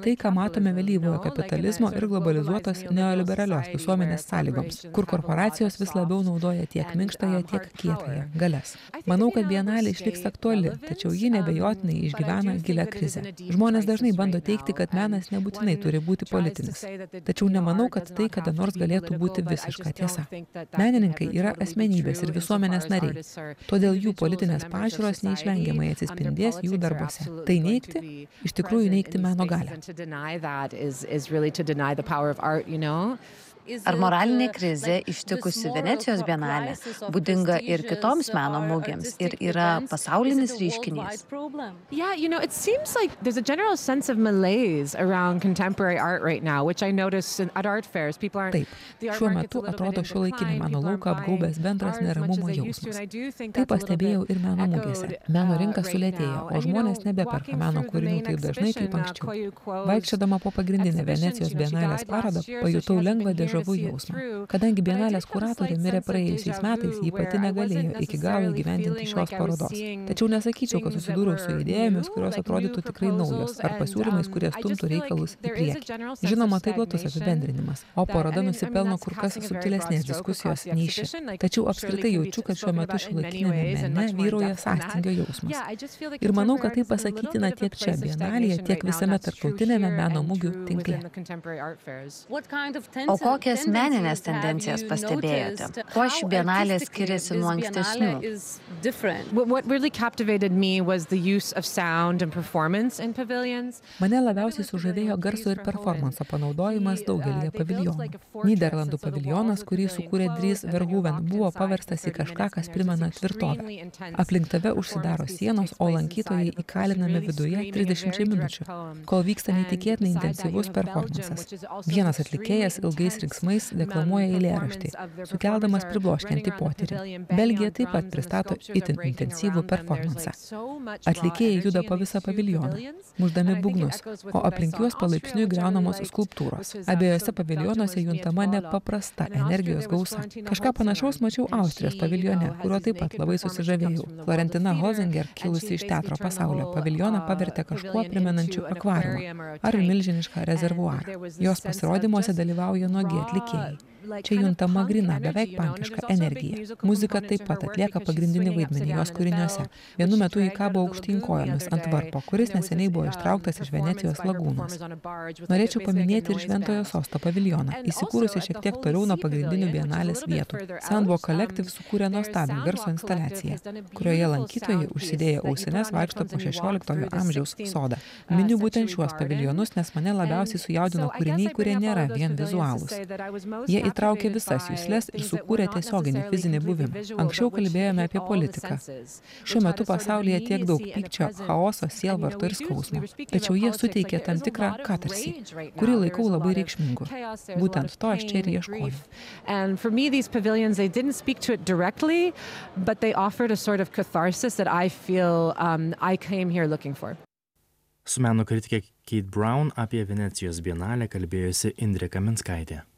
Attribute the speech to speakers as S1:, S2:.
S1: tai, ką matome vėlyvojo kapitalizmo ir globalizuotos neoliberalios visuomenės sąlygoms, kur korporacijos vis labiau naudoja tiek minkštąją, tiek kietąją galias. Manau, kad bienalė išliks aktuali, tačiau ji nebejotinai išgyvena gilią krizę. Žmonės dažnai bando teigti, kad menas nebūtinai turi būti politinis. Tačiau nemanau, kad tai kada nors galėtų būti visiška tiesa. Menininkai yra asmenybės ir visuomenės nariai, todėl jų politinės pažiūros neišvengiamai atsispindės jų darbuose. Tai neigti, iš tikrųjų neigti meno galią.
S2: Ar moralinė krizė ištikusi Venecijos bienalė būdinga ir kitoms meno mugėms ir yra pasaulinis reiškinys?
S3: It seems like there's a general sense of malaise around contemporary art right now, which I notice at art fairs.
S1: Taip, šiuo metu atrodo šiuolaikinį meno lauką apgaubęs bendras neramumo jausmas. Tai pastebėjau ir meno mugėse. Meno rinka sulėtėjo, o žmonės nebeperka meno kūrinių taip dažnai kaip anksčiau. Vaikščiodama po pagrindinę Venecijos bienalės parodą, pajutau lengvą žavų jausmą. Kadangi bienalės kuratorė mirė praėjusiais metais, ji pati negalėjo iki galo įgyvendinti šios parodos. Tačiau nesakyčiau, kad susidūriau su idėjomis, kurios atrodytų tikrai naujos, ar pasiūlymais, kurie stumtų reikalus į priekį. Žinoma, tai platus apibendrinimas, o paroda nusipelno kur kas subtilesnės diskusijos nei ši. Tačiau apskritai jaučiu, kad šiuo metu šiuolaikiniame mene vyrauja sąstingio jausmas. Ir manau, kad tai pasakytina tiek čia bienalėje, tiek visame tarptautinėme meno mugių tinkle.
S2: O kokias meninės tendencijas pastebėjote? Kuo ši bienalė skiriasi nuo ankstesnių?
S3: What really captivated me was the use of sound and performance in pavilions.
S1: Mane labiausiai sužavėjo garso ir performanso panaudojimas daugelį paviljonų. Nyderlandų paviljonas, kurį sukūrė Dries Verhoeven, buvo paverstas į kažką, kas primena tvirtovę. Aplink tave užsidaro sienos, o lankytojai įkalinami viduje 30 minučių, kol vyksta neįtikėtinai intensyvus performansas. Vienas atlikėjas ilgais riksmais deklamuoja eilėraštį, sukeldamas pribloškiantį potyrį. Belgija taip pat pristato itin intensyvų performansą. Atlikėjai juda po visą paviljoną, mušdami būgnus, o aplink juos palaipsniui griaunamos skulptūros. Abiejose paviljonuose juntama nepaprasta energijos gausa. Kažką panašaus mačiau Austrijos paviljone, kuriuo taip pat labai susižavėjau. Florentina Holzinger, kilusi iš teatro pasaulio, paviljoną pavertė kažkuo primenančiu akvariumą ar milžinišką rezervuarą. Jos pasirodymuose dalyvauja nuogi atlikėjai. Čia juntama grina, beveik pankiška energija. Muzika taip pat atlieka pagrindinį vaidmenį jos kūriniuose. Vienu metu ji kabo aukštyn kojomis ant varpo, kuris neseniai buvo ištrauktas iš Venecijos lagūnos. Norėčiau paminėti ir Šventojo Sosto paviljoną, įsikūrusi šiek tiek toliau nuo pagrindinių bienalės vietų. Sandvo Collective sukūrė nuostabią garso instaliaciją, kurioje lankytojai užsidėję ausines vaikšto po 16 amžiaus sodą. Miniu būtent šiuos paviljonus, nes mane labiausiai sujaudino kūriniai, kurie nėra vien vizualūs. Jie įtraukė visas juslės ir sukūrė tiesioginį fizinį buvimą. Anksčiau kalbėjome apie politiką. Šiuo metu pasaulyje tiek daug pykčio, chaoso, sielvarto ir skausmo. Tačiau jie suteikė tam tikrą katarsį, kurį laikau labai reikšmingu. Būtent to aš čia ir ieškoju.
S3: And for me, these pavilions, they didn't speak to it directly, but they offered a sort of catharsis that I feel I came here looking for.
S4: Su meno kritikė Kate Brown apie Venecijos bienalę kalbėjosi Indrė Kaminskaitė.